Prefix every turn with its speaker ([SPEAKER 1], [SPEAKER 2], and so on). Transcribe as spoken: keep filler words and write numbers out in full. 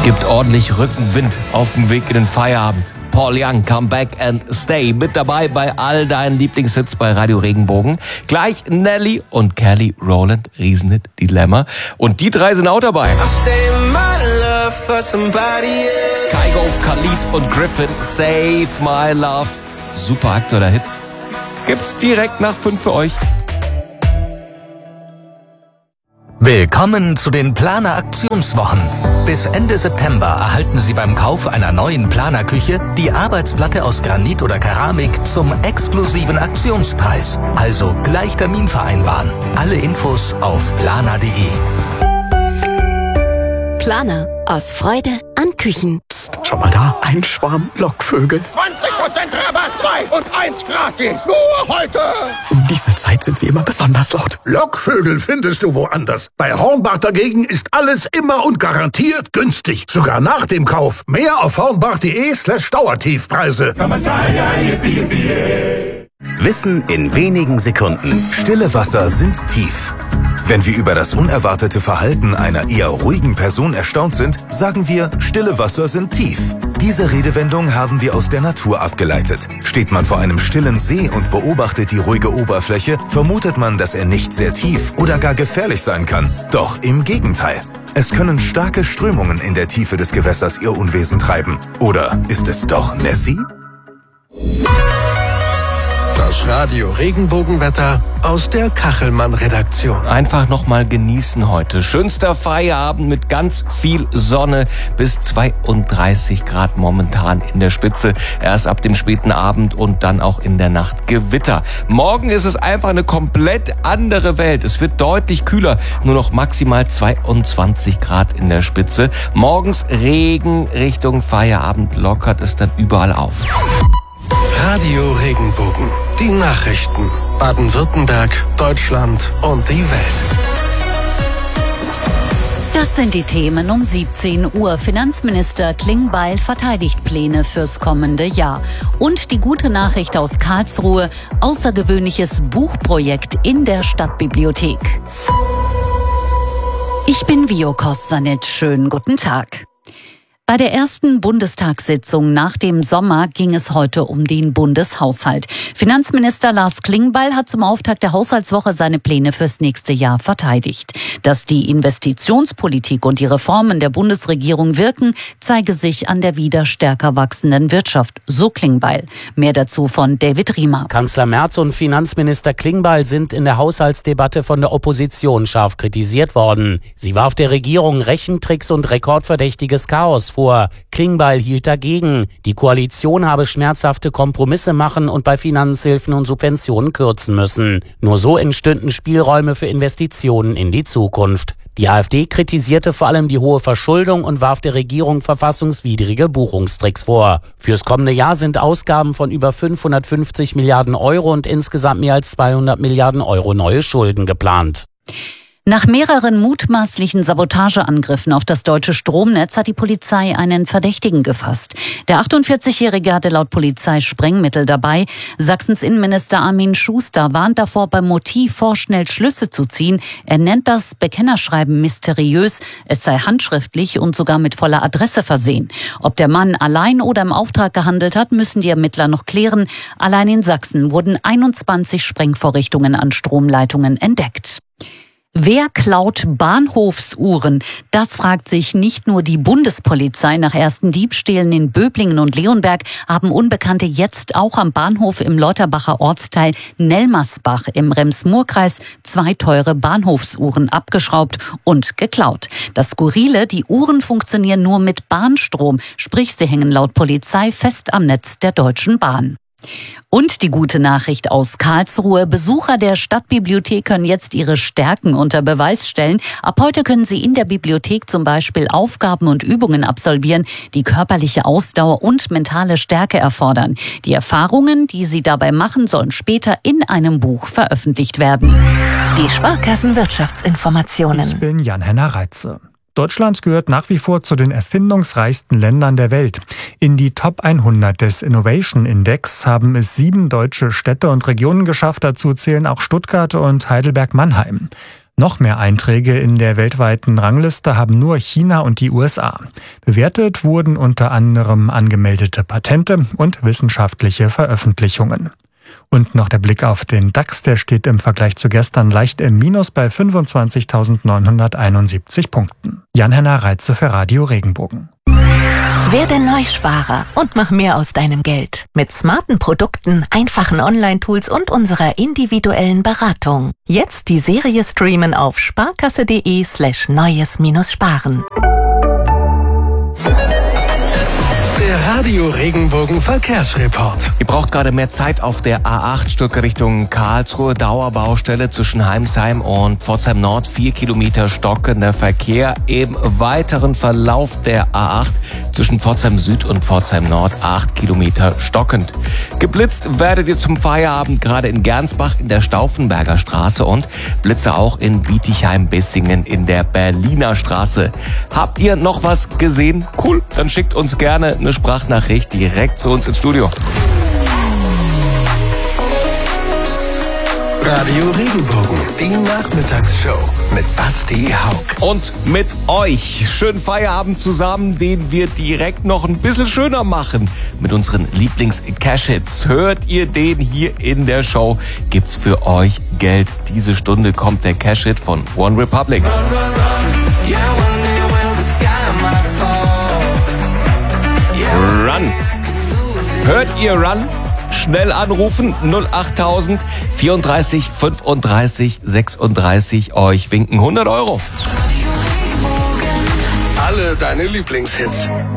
[SPEAKER 1] Gibt ordentlich Rückenwind auf dem Weg in den Feierabend. Paul Young, Come Back and Stay. Mit dabei bei all deinen Lieblingshits bei Radio Regenbogen. Gleich Nelly und Kelly Rowland, Riesenhit, Dilemma. Und die drei sind auch dabei. Kygo, Khalid und Griffin, Save My Love. Super aktueller Hit. Gibt's direkt nach fünf für euch.
[SPEAKER 2] Willkommen zu den Planer Aktionswochen. Bis Ende September erhalten Sie beim Kauf einer neuen Planerküche die Arbeitsplatte aus Granit oder Keramik zum exklusiven Aktionspreis. Also gleich Termin vereinbaren. Alle Infos auf planer punkt de.
[SPEAKER 3] Planer, aus Freude an Küchen.
[SPEAKER 4] Psst, schau mal da, ein Schwarm Lockvögel.
[SPEAKER 5] zwanzig Prozent Rabatt, zwei und eins gratis. Nur heute.
[SPEAKER 4] Um diese Zeit sind sie immer besonders laut.
[SPEAKER 5] Lockvögel findest du woanders. Bei Hornbach dagegen ist alles immer und garantiert günstig. Sogar nach dem Kauf. Mehr auf hornbach punkt de slash Dauertiefpreise.
[SPEAKER 6] Wissen in wenigen Sekunden. Stille Wasser sind tief. Wenn wir über das unerwartete Verhalten einer eher ruhigen Person erstaunt sind, sagen wir, stille Wasser sind tief. Diese Redewendung haben wir aus der Natur abgeleitet. Steht man vor einem stillen See und beobachtet die ruhige Oberfläche, vermutet man, dass er nicht sehr tief oder gar gefährlich sein kann. Doch im Gegenteil. Es können starke Strömungen in der Tiefe des Gewässers ihr Unwesen treiben. Oder ist es doch Nessie?
[SPEAKER 7] Das Radio Regenbogenwetter aus der Kachelmann-Redaktion.
[SPEAKER 1] Einfach nochmal genießen heute. Schönster Feierabend mit ganz viel Sonne bis zweiunddreißig Grad momentan in der Spitze. Erst ab dem späten Abend und dann auch in der Nacht Gewitter. Morgen ist es einfach eine komplett andere Welt. Es wird deutlich kühler. Nur noch maximal zweiundzwanzig Grad in der Spitze. Morgens Regen Richtung Feierabend lockert es dann überall auf.
[SPEAKER 7] Radio Regenbogen. Die Nachrichten. Baden-Württemberg, Deutschland und die Welt.
[SPEAKER 8] Das sind die Themen um siebzehn Uhr. Finanzminister Klingbeil verteidigt Pläne fürs kommende Jahr. Und die gute Nachricht aus Karlsruhe. Außergewöhnliches Buchprojekt in der Stadtbibliothek. Ich bin Vio Kossanitsch. Schönen guten Tag. Bei der ersten Bundestagssitzung nach dem Sommer ging es heute um den Bundeshaushalt. Finanzminister Lars Klingbeil hat zum Auftakt der Haushaltswoche seine Pläne fürs nächste Jahr verteidigt. Dass die Investitionspolitik und die Reformen der Bundesregierung wirken, zeige sich an der wieder stärker wachsenden Wirtschaft, so Klingbeil. Mehr dazu von David Riemer.
[SPEAKER 9] Kanzler Merz und Finanzminister Klingbeil sind in der Haushaltsdebatte von der Opposition scharf kritisiert worden. Sie warf der Regierung Rechentricks und rekordverdächtiges Chaos vor. Klingbeil hielt dagegen. Die Koalition habe schmerzhafte Kompromisse machen und bei Finanzhilfen und Subventionen kürzen müssen. Nur so entstünden Spielräume für Investitionen in die Zukunft. Die AfD kritisierte vor allem die hohe Verschuldung und warf der Regierung verfassungswidrige Buchungstricks vor. Fürs kommende Jahr sind Ausgaben von über fünfhundertfünfzig Milliarden Euro und insgesamt mehr als zweihundert Milliarden Euro neue Schulden geplant.
[SPEAKER 8] Nach mehreren mutmaßlichen Sabotageangriffen auf das deutsche Stromnetz hat die Polizei einen Verdächtigen gefasst. Der achtundvierzigjährige hatte laut Polizei Sprengmittel dabei. Sachsens Innenminister Armin Schuster warnt davor, beim Motiv vorschnell Schlüsse zu ziehen. Er nennt das Bekennerschreiben mysteriös. Es sei handschriftlich und sogar mit voller Adresse versehen. Ob der Mann allein oder im Auftrag gehandelt hat, müssen die Ermittler noch klären. Allein in Sachsen wurden einundzwanzig Sprengvorrichtungen an Stromleitungen entdeckt. Wer klaut Bahnhofsuhren? Das fragt sich nicht nur die Bundespolizei. Nach ersten Diebstählen in Böblingen und Leonberg haben Unbekannte jetzt auch am Bahnhof im Leuterbacher Ortsteil Nelmersbach im Rems-Murr-Kreis zwei teure Bahnhofsuhren abgeschraubt und geklaut. Das Skurrile, die Uhren funktionieren nur mit Bahnstrom, sprich sie hängen laut Polizei fest am Netz der Deutschen Bahn. Und die gute Nachricht aus Karlsruhe. Besucher der Stadtbibliothek können jetzt ihre Stärken unter Beweis stellen. Ab heute können sie in der Bibliothek zum Beispiel Aufgaben und Übungen absolvieren, die körperliche Ausdauer und mentale Stärke erfordern. Die Erfahrungen, die sie dabei machen, sollen später in einem Buch veröffentlicht werden.
[SPEAKER 3] Die Sparkassen-Wirtschaftsinformationen.
[SPEAKER 10] Ich bin Jan-Henner Reitze. Deutschland gehört nach wie vor zu den erfindungsreichsten Ländern der Welt. In die Top hundert des Innovation Index haben es sieben deutsche Städte und Regionen geschafft. Dazu zählen auch Stuttgart und Heidelberg-Mannheim. Noch mehr Einträge in der weltweiten Rangliste haben nur China und die U S A. Bewertet wurden unter anderem angemeldete Patente und wissenschaftliche Veröffentlichungen. Und noch der Blick auf den DAX, der steht im Vergleich zu gestern leicht im Minus bei fünfundzwanzigtausendneunhunderteinundsiebzig Punkten. Jan-Henner Reitze für Radio Regenbogen.
[SPEAKER 3] Werde Neusparer und mach mehr aus deinem Geld. Mit smarten Produkten, einfachen Online-Tools und unserer individuellen Beratung. Jetzt die Serie streamen auf sparkasse.de slash neues-sparen.
[SPEAKER 7] Der Radio Regenbogen Verkehrsreport.
[SPEAKER 1] Ihr braucht gerade mehr Zeit auf der A acht Stück Richtung Karlsruhe. Dauerbaustelle zwischen Heimsheim und Pforzheim Nord. Vier Kilometer stockender Verkehr. Im weiteren Verlauf der A acht zwischen Pforzheim Süd und Pforzheim Nord. Acht Kilometer stockend. Geblitzt werdet ihr zum Feierabend gerade in Gernsbach in der Stauffenberger Straße und Blitze auch in Bietigheim-Bissingen in der Berliner Straße. Habt ihr noch was gesehen? Cool, dann schickt uns gerne eine Sprachnachricht direkt zu uns ins Studio.
[SPEAKER 7] Radio Regenbogen, die Nachmittagsshow mit Basti Haug.
[SPEAKER 1] Und mit euch. Schönen Feierabend zusammen, den wir direkt noch ein bisschen schöner machen. Mit unseren Lieblings-Cash-Hits. Hört ihr den hier in der Show, gibt's für euch Geld. Diese Stunde kommt der Cash-Hit von One Republic. Run, run, run. Yeah, one day will the sky might fall. Run. Hört ihr Run? Schnell anrufen, null achttausend vierunddreißig fünfunddreißig sechsunddreißig. Euch winken hundert Euro.
[SPEAKER 7] Alle deine Lieblingshits.